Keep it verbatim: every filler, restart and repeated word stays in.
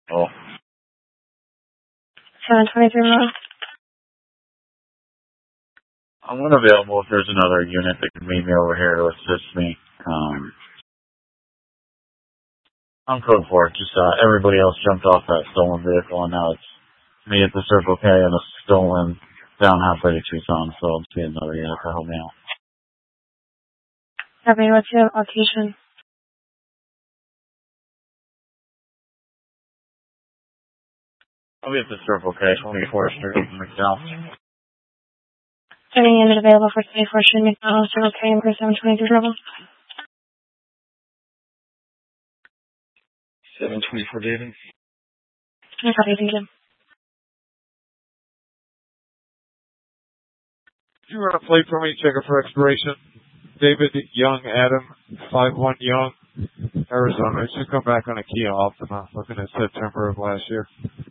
Oh. seven twenty-three Monroe. I'm unavailable if there's another unit that can meet me over here to assist me. Um, I'm code four. Just uh, everybody else jumped off that stolen vehicle, and now it's me at the Circle K and a stolen down halfway to Tucson, so I'll see another unit to help me out. Copy, what's your location? I'll be at the Circle K, twenty-fourth Street in McDowell. Any unit available for twenty-fourth Street, McDonald, Circle K, and seven twenty-three Rebel. seven twenty-four David. Copy, thank you. You run a plate for me, check it for expiration. David Young, Adam, five one Young, Arizona. It should come back on a key off, and I'm looking at September of last year.